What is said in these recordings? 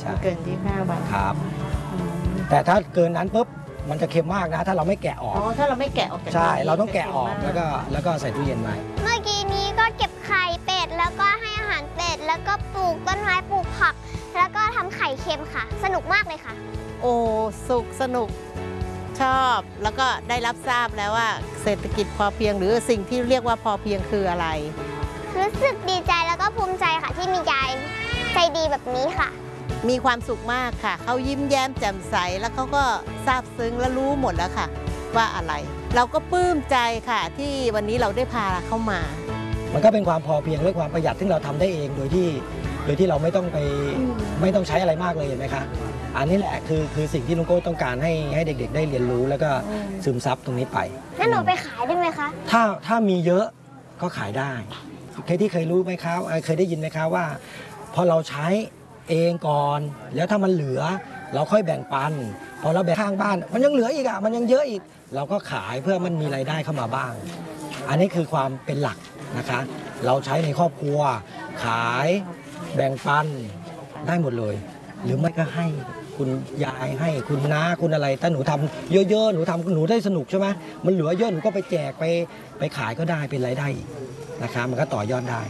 ไม่เกิน25 วันครับแต่ถ้าเกินนั้นปุ๊บมันจะเค็มมากนะถ้าเราไม่แกะออกถ้าเราไม่แกะออกใช่เราต้องแกะออกแล้วก็ใส่ตู้เย็นไว้เมื่อกี้นี้ก็เก็บไข่เป็ดแล้วก็ให้อาหารเป็ดแล้วก็ปลูกต้นไม้ปลูกผักแล้วก็ทำไข่เค็มค่ะสนุกมากเลยค่ะโอ้สุขสนุกชอบแล้วก็ได้รับทราบแล้วว่าเศรษฐกิจพอเพียงหรือสิ่งที่เรียกว่าพอเพียงคืออะไรรู้สึกดีใจแล้วก็ภูมิใจค่ะที่มียายใจดีแบบนี้ค่ะมีความสุขมากค่ะเขายิ้มแย้มแจ่มใสแล้วเขาก็ซาบซึ้งและรู้หมดแล้วค่ะว่าอะไรเราก็ปลื้มใจค่ะที่วันนี้เราได้พาเข้ามามันก็เป็นความพอเพียงและความประหยัดที่เราทำได้เองโดยที่เราไม่ต้องใช้อะไรมากเลยเห็นไหมคะอันนี้แหละคือสิ่งที่ลุงโก้ต้องการให้เด็กๆได้เรียนรู้แล้วก็ซึมซับตรงนี้ไปงั้นหนูไปขายได้ไหมคะถ้ามีเยอะก็ขายได้เคยรู้ไหมครับเคยได้ยินไหมครับว่าพอเราใช้เองก่อนแล้วถ้ามันเหลือเราค่อยแบ่งปันพอเราแบ่งข้างบ้านมันยังเหลืออีกอ่ะมันยังเยอะอีกเราก็ขายเพื่อมันมีรายได้เข้ามาบ้างอันนี้คือความเป็นหลักนะคะเราใช้ในครอบครัวขายแบ่งปันได้หมดเลยหรือไม่ก็ให้คุณยายให้คุณน้าคุณอะไรถ้าหนูทำเยอะๆหนูได้สนุกใช่ไหมมันเหลือเยอะหนูก็ไปแจกไปขายก็ได้เป็นรายได้อีกนะคะมันก็ต่อยอดได้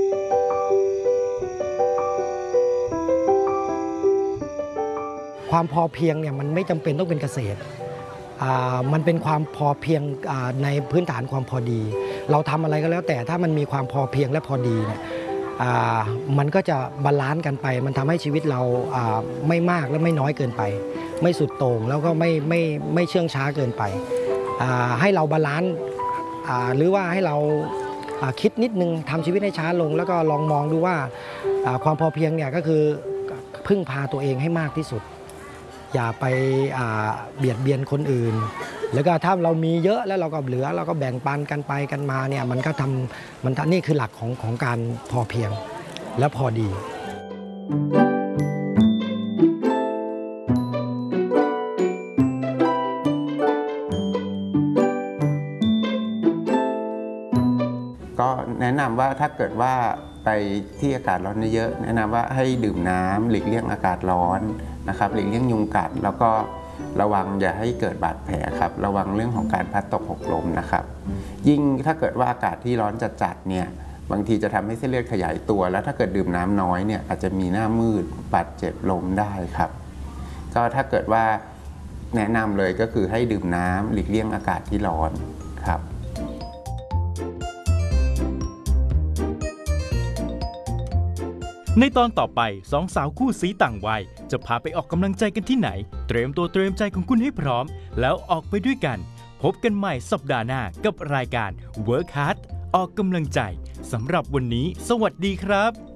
ความพอเพียงเนี่ยมันไม่จำเป็นต้องเป็นเกษตรมันเป็นความพอเพียงในพื้นฐานความพอดีเราทำอะไรก็แล้วแต่ถ้ามันมีความพอเพียงและพอดีเนี่ยมันก็จะบาลานซ์กันไปมันทำให้ชีวิตเราไม่มากและไม่น้อยเกินไปไม่สุดโต่งแล้วก็ไม่เชื่องช้าเกินไปให้เราบาลานซ์หรือว่าให้เราคิดนิดนึงทำชีวิตให้ช้าลงแล้วก็ลองมองดูว่าความพอเพียงเนี่ยก็คือพึ่งพาตัวเองให้มากที่สุดอย่าไปเบียดเบียนคนอื่นแล้วก็ถ้าเรามีเยอะแล้วเราก็เหลือเราก็แบ่งปันกันไปกันมาเนี่ยมันก็นี่คือหลักของการพอเพียงและพอดีก็แนะนำว่าถ้าเกิดว่าไปที่อากาศร้อนเยอะแนะนำว่าให้ดื่มน้ำหลีกเลี่ยงอากาศร้อนนะครับหลีกเลี่ยงยุงกัดแล้วก็ระวังอย่าให้เกิดบาดแผลครับระวังเรื่องของการพลัดตกหกล้มนะครับยิ่งถ้าเกิดว่าอากาศที่ร้อนจัดๆเนี่ยบางทีจะทำให้เส้นเลือดขยายตัวแล้วถ้าเกิดดื่มน้ำน้อยเนี่ยอาจจะมีหน้ามืดบาดเจ็บล้มได้ครับก็ถ้าเกิดว่าแนะนำเลยก็คือให้ดื่มน้ำหลีกเลี่ยงอากาศที่ร้อนครับในตอนต่อไปสองสาวคู่สีต่างวัยจะพาไปออกกำลังใจกันที่ไหนเตรียมตัวเตรียมใจของคุณให้พร้อมแล้วออกไปด้วยกันพบกันใหม่สัปดาห์หน้ากับรายการ Work Hard ออกกำลังใจสำหรับวันนี้สวัสดีครับ